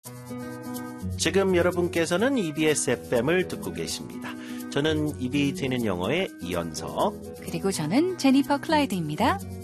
지금 여러분께서는 EBS FM을 듣고 계십니다. 저는 입이 트이는 영어의 이현석 그리고 저는 제니퍼 클라이드입니다.